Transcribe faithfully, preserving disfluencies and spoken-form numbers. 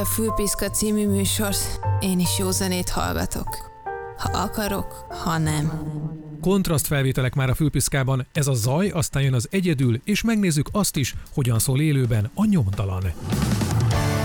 A Fülpiszka című műsort én is jó zenét hallgatok. Ha akarok, ha nem. Kontraszt felvételek már a Fülpiszkában, ez a zaj, aztán jön az egyedül, és megnézzük azt is, hogyan szól élőben a nyomtalan.